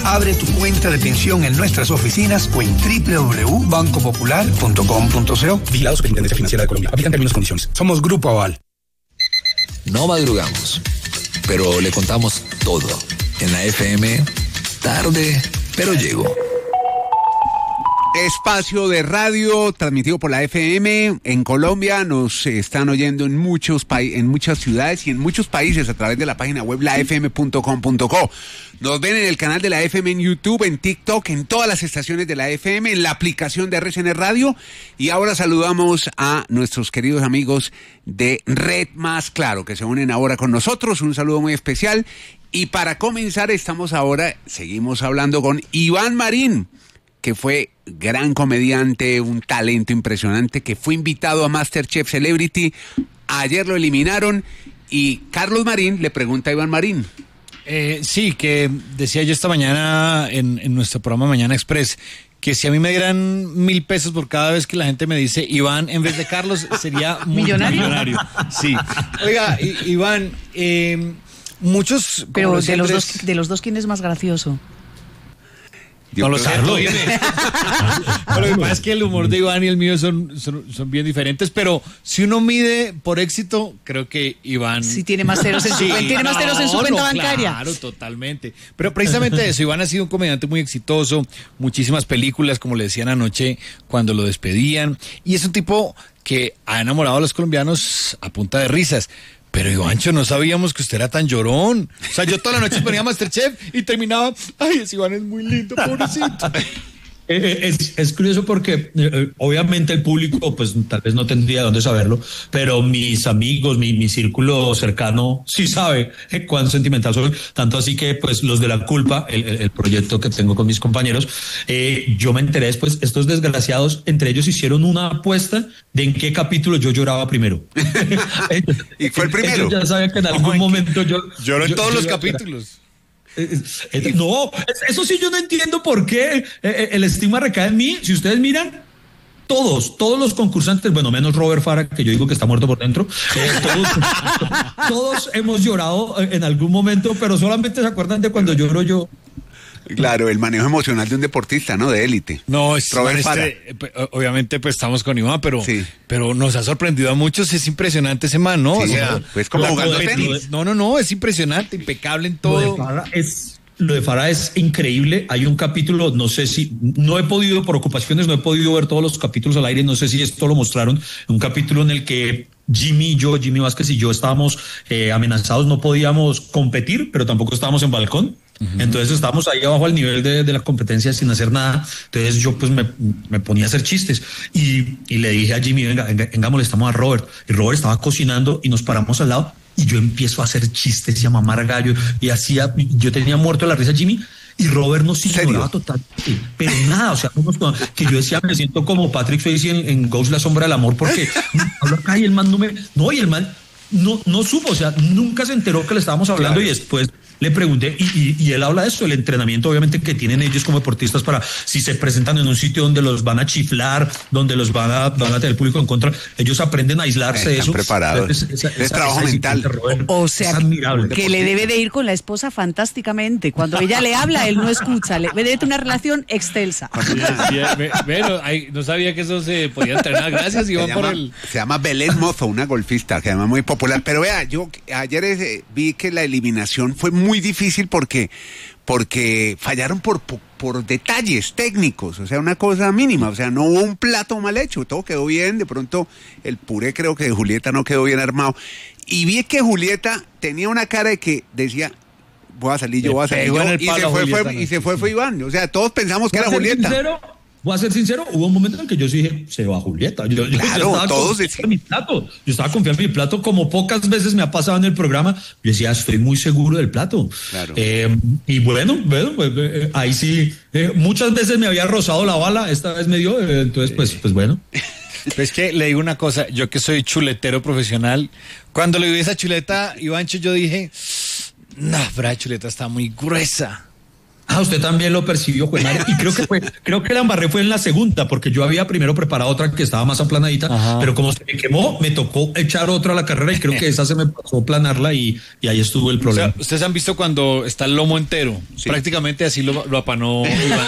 Abre tu cuenta de pensión en nuestras oficinas o en www.bancopopular.com.co. Vigilado Superintendencia Financiera de Colombia. Aplican términos y condiciones. Somos Grupo Aval. No madrugamos, pero le contamos todo. En la FM, tarde, pero llego. Espacio de radio transmitido por la FM en Colombia. Nos están oyendo en muchas ciudades y en muchos países a través de la página web lafm.com.co. Nos ven en el canal de la FM en YouTube, en TikTok, en todas las estaciones de la FM, en la aplicación de RCN Radio. Y ahora saludamos a nuestros queridos amigos de Red Más Claro, que se unen ahora con nosotros. Un saludo muy especial. Y para comenzar, seguimos hablando con Iván Marín, que fue gran comediante, un talento impresionante, que fue invitado a MasterChef Celebrity. Ayer lo eliminaron y Carlos Marín le pregunta a Iván Marín. Sí, que decía yo esta mañana en nuestro programa Mañana Express, que si a mí me dieran $1,000 por cada vez que la gente me dice Iván en vez de Carlos, sería millonario. Sí. Oiga, Iván, muchos... Pero de los dos, ¿quién es más gracioso? No lo sé. Lo que pasa es que el humor de Iván y el mío son bien diferentes, pero si uno mide por éxito, creo que Iván... Sí, tiene más ceros en su cuenta bancaria. Claro, totalmente. Pero precisamente eso, Iván ha sido un comediante muy exitoso, muchísimas películas, como le decían anoche, cuando lo despedían, y es un tipo que ha enamorado a los colombianos a punta de risas. Pero Ivancho, no sabíamos que usted era tan llorón. O sea, yo toda la noche ponía Masterchef y terminaba, ay, ese Iván es muy lindo, pobrecito. Es curioso porque obviamente el público pues tal vez no tendría dónde saberlo, pero mis amigos, mi círculo cercano sí sabe cuán sentimental soy, tanto así que pues los de La Culpa, el proyecto que tengo con mis compañeros, yo me enteré después, estos desgraciados entre ellos hicieron una apuesta de en qué capítulo yo lloraba primero. Y fue el primero. Ellos ya saben que en algún momento lloró en todos los capítulos. No, eso sí yo no entiendo por qué el estigma recae en mí. Si ustedes miran, todos los concursantes, bueno, menos Robert Fara, que yo digo que está muerto por dentro, todos hemos llorado en algún momento, pero solamente se acuerdan de cuando lloro yo. Claro, el manejo emocional de un deportista, ¿no? De élite. No, es Robert Fara. Obviamente pues estamos con Iván, pero nos ha sorprendido a muchos, es impresionante ese man, ¿no? Sí, o sea, pues como jugando tenis. No, es impresionante, impecable en todo. Lo de Fara es increíble. Hay un capítulo, no sé si, no he podido, por ocupaciones, no he podido ver todos los capítulos al aire, no sé si esto lo mostraron, un capítulo en el que Jimmy Vázquez y yo estábamos amenazados, no podíamos competir, pero tampoco estábamos en balcón. Uh-huh. Entonces estábamos ahí abajo al nivel de la competencia sin hacer nada. Entonces yo pues me ponía a hacer chistes y le dije a Jimmy, venga, molestamos a Robert. Y Robert estaba cocinando y nos paramos al lado y yo empiezo a hacer chistes y a mamar gallo y yo tenía muerto de la risa a Jimmy. Y Robert nos ignoraba totalmente, pero nada, o sea, que yo decía, me siento como Patrick Swayze en Ghost, la sombra del amor, porque hablo acá y el man y el man no supo, o sea, nunca se enteró que le estábamos hablando. Claro. Y después le pregunté, y él habla de eso, el entrenamiento obviamente que tienen ellos como deportistas para si se presentan en un sitio donde los van a chiflar, donde los van a tener público en contra, ellos aprenden a aislarse de eso. Preparados. Es trabajo mental. O sea, que le debe de ir con la esposa fantásticamente. Cuando ella le habla, él no escucha. Le debe de tener una relación excelsa. Bueno, no sabía que eso se podía entrenar. Gracias, Iván, Se llama Belén Mozo, una golfista que además muy popular. Pero vea, yo ayer vi que la eliminación fue muy difícil porque fallaron por detalles técnicos, o sea, una cosa mínima, o sea, no hubo un plato mal hecho, todo quedó bien, de pronto el puré creo que de Julieta no quedó bien armado, y vi que Julieta tenía una cara de que decía, voy a salir yo, y se fue Iván, o sea, todos pensamos que era Julieta. Voy a ser sincero, hubo un momento en el que yo sí dije, se va Julieta. Yo estaba confiando en mi plato. Yo estaba confiando en mi plato, como pocas veces me ha pasado en el programa. Yo decía, estoy muy seguro del plato. Claro. Y bueno, pues, ahí sí, muchas veces me había rozado la bala, esta vez me dio, entonces pues bueno. Pues que le digo una cosa, yo que soy chuletero profesional, cuando le vi esa chuleta, Ivancho, yo dije, no, pero la chuleta está muy gruesa. Usted también lo percibió, fue madre. Y creo que la embarré fue en la segunda, porque yo había primero preparado otra que estaba más aplanadita, pero como se me quemó, me tocó echar otra a la carrera y creo que esa se me pasó planarla y ahí estuvo el problema. O sea, ustedes han visto cuando está el lomo entero, prácticamente así lo apanó Iván.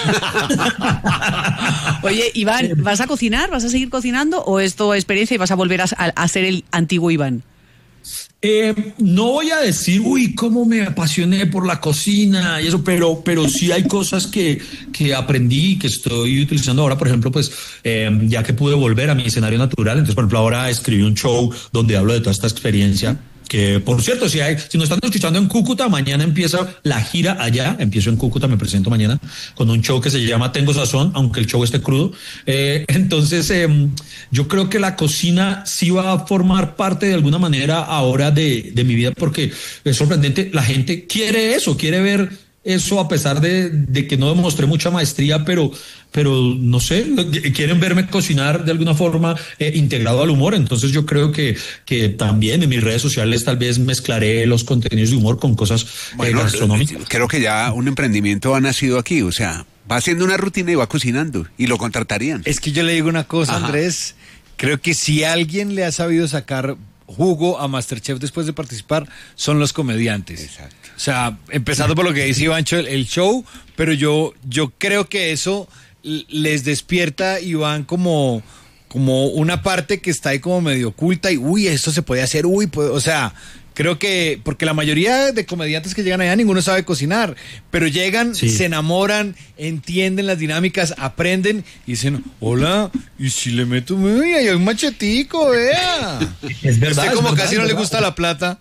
Oye, Iván, ¿vas a cocinar? ¿Vas a seguir cocinando o es tu experiencia y vas a volver a ser el antiguo Iván? No voy a decir, cómo me apasioné por la cocina y eso, pero sí hay cosas que aprendí y que estoy utilizando ahora. Por ejemplo, pues ya que pude volver a mi escenario natural, entonces por ejemplo ahora escribí un show donde hablo de toda esta experiencia. Que por cierto, si nos están escuchando en Cúcuta, mañana empieza la gira allá. Empiezo en Cúcuta, me presento mañana con un show que se llama Tengo Sazón, aunque el show esté crudo. Entonces, yo creo que la cocina sí va a formar parte de alguna manera ahora de mi vida, porque es sorprendente. La gente quiere eso, quiere ver eso, a pesar de que no demostré mucha maestría, pero no sé, quieren verme cocinar de alguna forma integrado al humor. Entonces yo creo que también en mis redes sociales tal vez mezclaré los contenidos de humor con cosas gastronómicas. Creo que ya un emprendimiento ha nacido aquí, o sea, va haciendo una rutina y va cocinando y lo contratarían. Es que yo le digo una cosa, Andrés, creo que si alguien le ha sabido sacar jugo a MasterChef después de participar, son los comediantes. Exacto. O sea, empezando por lo que dice Ivancho, el show, pero yo creo que eso les despierta, Iván, como una parte que está ahí como medio oculta y esto se puede hacer, o sea, creo que, porque la mayoría de comediantes que llegan allá, ninguno sabe cocinar, pero llegan, se enamoran, entienden las dinámicas, aprenden y dicen, hola, y si le meto, hay un machetico, vea. Es verdad. Usted como casi no le gusta la plata.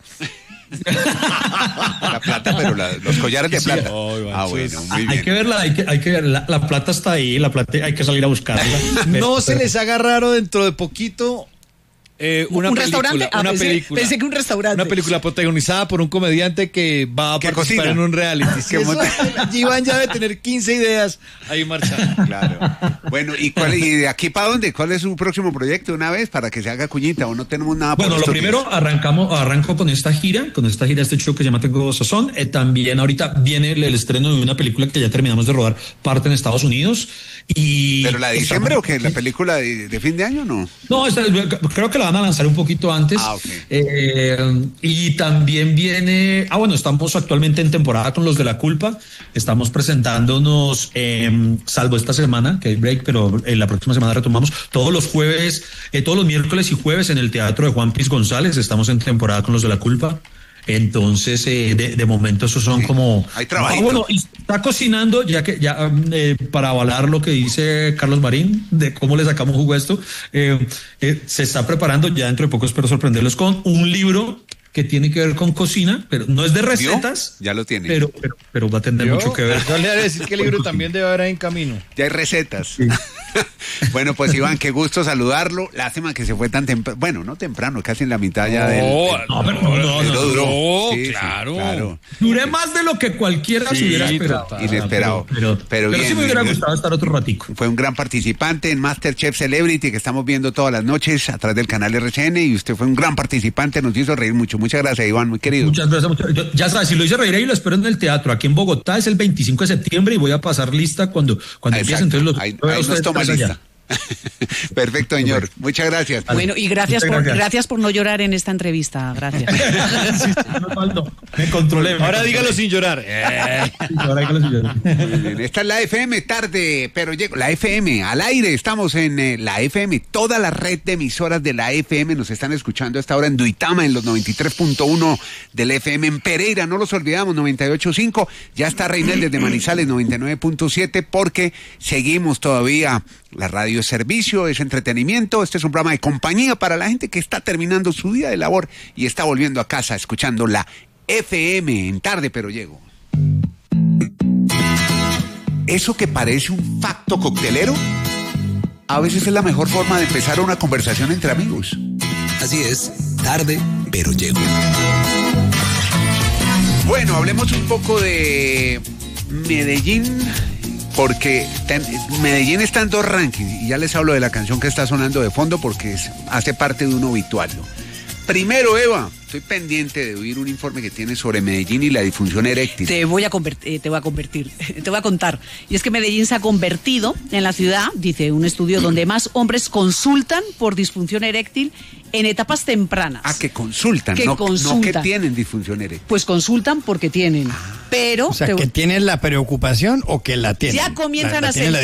La plata, pero los collares de plata. Bueno, muy bien. Hay que verla, hay que verla. La plata está ahí, la plata hay que salir a buscarla. No se les haga raro dentro de poquito una película. Pensé que un restaurante. Una película protagonizada por un comediante que va a participar cocina en un reality. Iván ya debe tener 15 ideas ahí marchando. Claro. Bueno, ¿y de aquí para dónde? ¿Cuál es su próximo proyecto una vez para que se haga cuñita o no tenemos nada? Bueno, lo primero, arranco con esta gira, este show que se llama Tengo Sazón. También ahorita viene el estreno de una película que ya terminamos de rodar parte en Estados Unidos. ¿Pero la de diciembre o qué? ¿La película de fin de año no? No, creo que la van a lanzar un poquito antes. Y también viene, estamos actualmente en temporada con Los de la Culpa. Estamos presentándonos, salvo esta semana, que hay break, pero la próxima semana retomamos todos los jueves, todos los miércoles y jueves en el Teatro de Juan Piz González. Estamos en temporada con Los de la Culpa. Entonces, de momento, esos son como... Hay trabajo. Y está cocinando, para avalar lo que dice Carlos Marín, de cómo le sacamos jugo a esto, se está preparando, ya dentro de poco espero sorprenderlos con un libro que tiene que ver con cocina, pero no es de recetas. Ya lo tiene. Pero va a tener mucho que ver. Yo le voy a decir que el libro también debe haber ahí en camino. Ya hay recetas. Sí. Bueno, pues Iván, qué gusto saludarlo. Lástima que se fue tan temprano. Bueno, no temprano, casi en la mitad ya duró. Sí, claro. Duré más de lo que cualquiera se hubiera esperado. Inesperado. Pero bien, sí me hubiera gustado estar otro ratico. Fue un gran participante en MasterChef Celebrity que estamos viendo todas las noches a través del canal RCN y usted fue un gran participante, nos hizo reír mucho. Muchas gracias, Iván, muy querido. Muchas gracias. Ya sabes, si lo hice reír y lo espero en el teatro aquí en Bogotá, es el 25 de septiembre y voy a pasar lista cuando empiece. Entonces ahí nos toma lista. Perfecto, señor. Muchas gracias. Bueno, y gracias por no llorar en esta entrevista. Gracias. Me controlé. Ahora dígalo sin llorar. Esta es la FM tarde, pero llego. La FM al aire. Estamos en la FM. Toda la red de emisoras de la FM nos están escuchando a esta hora en Duitama, en los 93.1 del FM. En Pereira, no los olvidamos, 98.5. Ya está Reinel desde Manizales, 99.7, porque seguimos todavía. La radio es servicio, es entretenimiento. Este es un programa de compañía para la gente que está terminando su día de labor y está volviendo a casa escuchando la FM en tarde, pero llego. Eso que parece un facto coctelero, a veces es la mejor forma de empezar una conversación entre amigos. Así es, tarde, pero llego. Bueno, hablemos un poco de Medellín. Porque Medellín está en 2 rankings y ya les hablo de la canción que está sonando de fondo porque hace parte de un obituario. Primero, Eva, Estoy pendiente de oír un informe que tiene sobre Medellín y la disfunción eréctil. Te voy a contar. Y es que Medellín se ha convertido en la ciudad, dice un estudio, donde más hombres consultan por disfunción eréctil en etapas tempranas. Que consultan, no que tienen disfunción eréctil. Pues consultan porque tienen. Pero o sea, que tienen la preocupación o que la tienen. Ya comienzan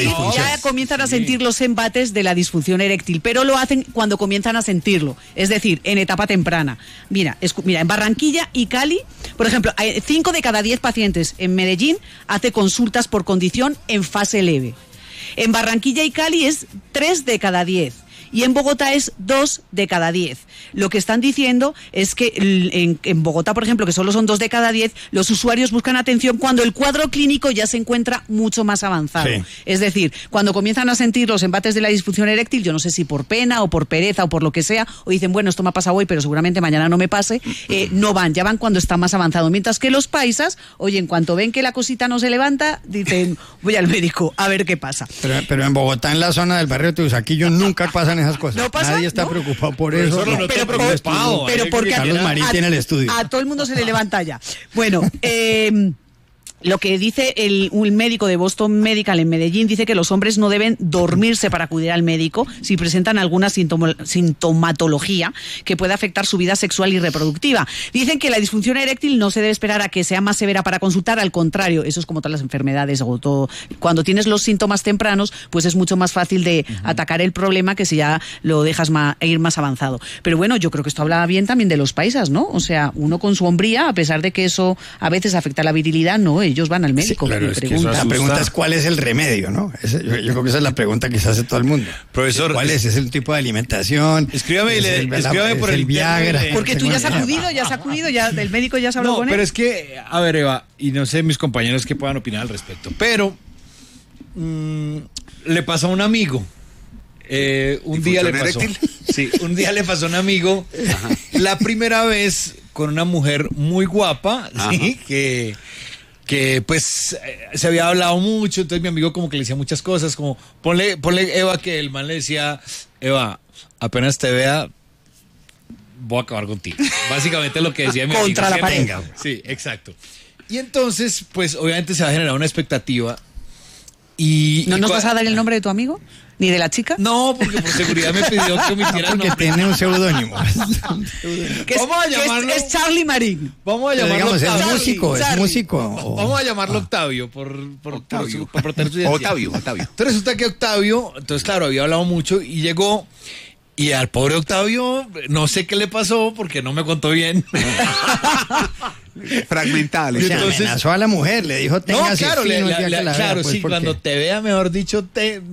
a sentir los embates de la disfunción eréctil, pero lo hacen cuando comienzan a sentirlo, es decir, en etapa temprana. Mira, en Barranquilla y Cali, por ejemplo, 5 de cada 10 pacientes en Medellín hace consultas por condición en fase leve. En Barranquilla y Cali es 3 de cada 10. Y en Bogotá es 2 de cada 10. Lo que están diciendo es que en Bogotá, por ejemplo, que solo son 2 de cada 10, los usuarios buscan atención cuando el cuadro clínico ya se encuentra mucho más avanzado. Sí. Es decir, cuando comienzan a sentir los embates de la disfunción eréctil, yo no sé si por pena o por pereza o por lo que sea, o dicen, bueno, esto me ha pasado hoy, pero seguramente mañana no me pase, ya van cuando está más avanzado. Mientras que los paisas, oye, en cuanto ven que la cosita no se levanta, dicen, voy al médico a ver qué pasa. Pero en Bogotá, en la zona del barrio de Teusaquillo, nunca pasan esas cosas. ¿No pasa? Nadie está preocupado por eso. Pero porque Carlos Marín tiene el estudio. A todo el mundo se le levanta ya. Bueno, lo que dice un médico de Boston Medical en Medellín, dice que los hombres no deben dormirse para acudir al médico si presentan alguna sintomatología que pueda afectar su vida sexual y reproductiva. Dicen que la disfunción eréctil no se debe esperar a que sea más severa para consultar, al contrario, eso es como todas las enfermedades o todo. Cuando tienes los síntomas tempranos, pues es mucho más fácil de atacar el problema que si ya lo dejas ir más avanzado. Pero bueno, yo creo que esto habla bien también de los paisas, ¿no? O sea, uno con su hombría, a pesar de que eso a veces afecta la virilidad, no, ellos van al médico. Sí, claro, la pregunta es cuál es el remedio, ¿no? Yo creo que esa es la pregunta que se hace todo el mundo. Profesor, ¿cuál es? ¿Es el tipo de alimentación? Escríbame por el Viagra. Porque tú ya has acudido, ya del médico ya has hablado con él. Pero es que, a ver, Eva, y no sé mis compañeros que puedan opinar al respecto, pero le pasó a un amigo. Un día le pasó. Sí, un día le pasó a un amigo. Ajá. La primera vez con una mujer muy guapa, ¿sí? que pues se había hablado mucho, entonces mi amigo como que le decía muchas cosas, como ponle Eva, que el man le decía, Eva, apenas te vea, voy a acabar contigo. Básicamente lo que decía mi amigo. Contra la pared. Sí, exacto. Y entonces, pues obviamente se va a generar una expectativa. ¿No nos vas a dar el nombre de tu amigo? ¿Ni de la chica? No, porque por seguridad me pidió que omitiera el nombre. Porque tiene un seudónimo. Vamos a llamarlo... Es Charlie Marín. Vamos a llamarlo Octavio. Es músico. Vamos a llamarlo Octavio por proteger su identidad. Octavio. Entonces resulta que Octavio, claro, había hablado mucho y llegó... Y al pobre Octavio, no sé qué le pasó porque no me contó bien. Fragmental. Y entonces amenazó a la mujer, le dijo, tenga claro, pues, sí, cuando te vea, mejor dicho.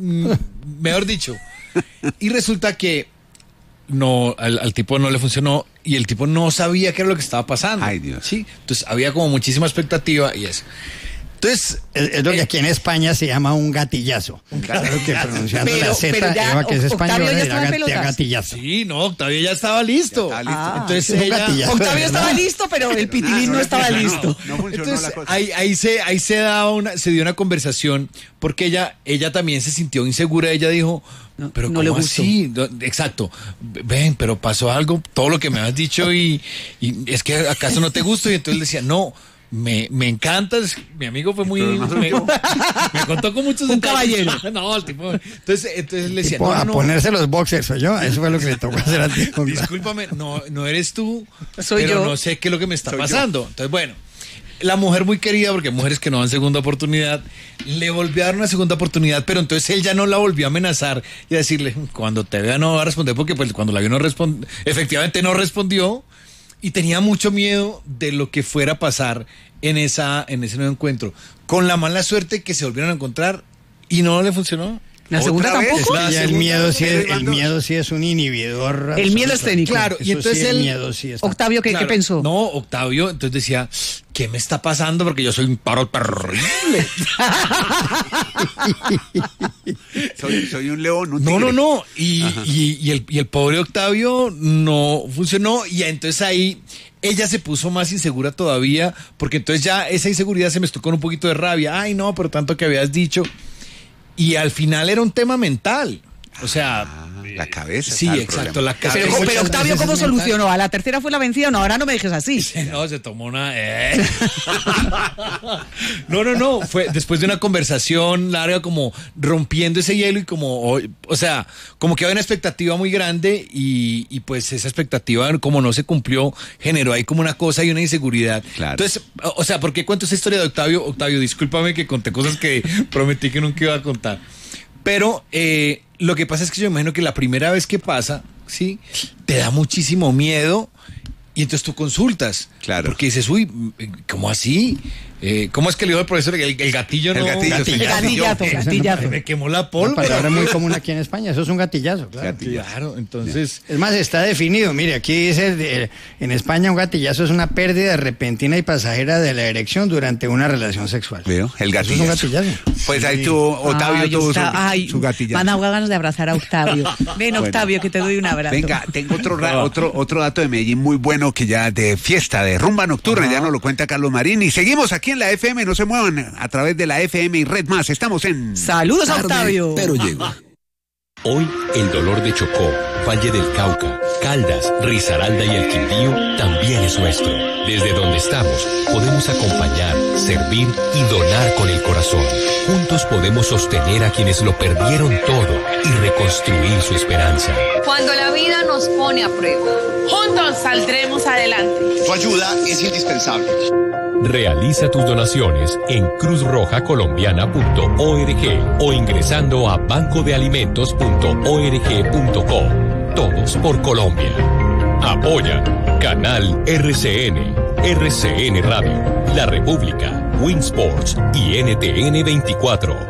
Y resulta que no, al tipo no le funcionó y el tipo no sabía qué era lo que estaba pasando. Ay, Dios. Sí, entonces había como muchísima expectativa y eso. Entonces, es lo que aquí en España se llama un gatillazo. Claro que pronunciando la Z, Eva, que es española, era gatillazo. Sí, no, Octavio ya estaba listo. Entonces Octavio estaba listo, pero el pitilín no estaba listo. No funcionó entonces, la cosa. ahí se dio una conversación, porque ella también se sintió insegura. Ella dijo, pero no le gustó. Así? Exacto. Ven, pero pasó algo, todo lo que me has dicho y es que acaso no te gusto. Y entonces le decía, no. Me encanta, mi amigo fue muy... Me contó con muchos un caballero. No, el tipo... Entonces le decía... A ponerse los boxers, soy yo. Eso fue lo que le tocó hacer a ti. Discúlpame, no eres tú, soy pero yo. No sé qué es lo que me está pasando. Entonces, bueno, la mujer muy querida, porque mujeres que no dan segunda oportunidad, le volvió a dar una segunda oportunidad, pero entonces él ya no la volvió a amenazar y a decirle, cuando te vea no va a responder, porque pues cuando la vio efectivamente no respondió. Y tenía mucho miedo de lo que fuera a pasar en ese nuevo encuentro. Con la mala suerte que se volvieron a encontrar y no le funcionó. ¿La segunda tampoco? El miedo sí es un inhibidor. El miedo escénico. Claro, y entonces el miedo sí está. Octavio, ¿qué pensó? No, Octavio, entonces decía, ¿qué me está pasando? Porque yo soy un paro terrible. soy un león, un tigre. No. Y el pobre Octavio no funcionó. Y entonces ahí ella se puso más insegura todavía, porque entonces ya esa inseguridad se mezcló con un poquito de rabia. Ay, no, pero tanto que habías dicho. Y al final era un tema mental. O sea, La cabeza. Sí, exacto, la cabeza. Pero Octavio, ¿cómo solucionó? ¿A la tercera fue la vencida? No, ahora no me dejes así. No, se tomó una... No, fue después de una conversación larga, como rompiendo ese hielo y como, o sea, como que había una expectativa muy grande y pues esa expectativa, como no se cumplió, generó ahí como una cosa y una inseguridad. Claro. Entonces, o sea, ¿por qué cuento esta historia de Octavio? Octavio, discúlpame que conté cosas que prometí que nunca iba a contar. Pero lo que pasa es que yo imagino que la primera vez que pasa, ¿sí? Te da muchísimo miedo y entonces tú consultas. Claro. Porque dices, uy, ¿cómo así? ¿Cómo es que le dijo el profesor el gatillo no? Gatillazo. Me quemó la pólvora. Una palabra muy común aquí en España, eso es un gatillazo, claro. Claro, entonces... Es más, está definido, mire, aquí dice, en España un gatillazo es una pérdida repentina y pasajera de la erección durante una relación sexual. ¿Veo? El gatillazo. Eso es un gatillazo. Pues ahí tú, Octavio, tuvo su gatillazo. Me han dado ganas de abrazar a Octavio. Ven, Octavio, que te doy un abrazo. Venga, tengo otro dato de Medellín muy bueno que ya de fiesta, de rumba nocturna, ya nos lo cuenta Carlos Marín. Y seguimos aquí en la FM, no se muevan a través de la FM y Red Más. Estamos en... Saludos a Octavio. Pero llego. Hoy el dolor de Chocó, Valle del Cauca, Caldas, Risaralda y el Quindío también es nuestro. Desde donde estamos podemos acompañar, servir y donar con el corazón. Juntos podemos sostener a quienes lo perdieron todo y reconstruir su esperanza. Cuando la vida nos pone a prueba, juntos saldremos adelante. Tu ayuda es indispensable. Realiza tus donaciones en cruzrojacolombiana.org o ingresando a bancodealimentos.org.co. Todos por Colombia. Apoya Canal RCN, RCN Radio, La República, Winsports y NTN 24.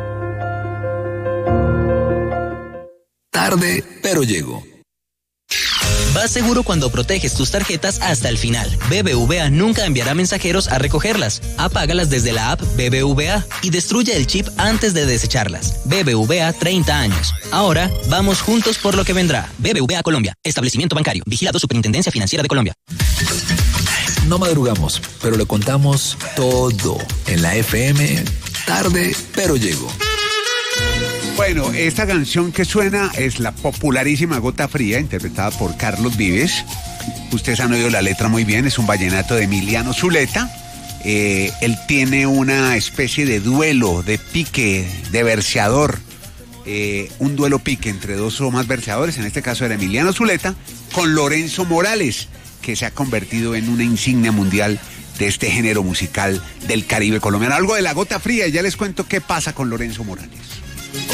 Tarde, pero llego. Vas seguro cuando proteges tus tarjetas hasta el final. BBVA nunca enviará mensajeros a recogerlas. Apágalas desde la app BBVA y destruye el chip antes de desecharlas. BBVA 30 años. Ahora, vamos juntos por lo que vendrá. BBVA Colombia. Establecimiento bancario. Vigilado Superintendencia Financiera de Colombia. No madrugamos, pero le contamos todo en la FM. Tarde, pero llego. Bueno, esta canción que suena es la popularísima Gota Fría, interpretada por Carlos Vives. Ustedes han oído la letra muy bien, es un vallenato de Emiliano Zuleta. Él tiene una especie de duelo, de pique, de verseador. Un duelo pique entre dos o más verseadores, en este caso era Emiliano Zuleta, con Lorenzo Morales, que se ha convertido en una insignia mundial de este género musical del Caribe colombiano. Algo de la Gota Fría, y ya les cuento qué pasa con Lorenzo Morales.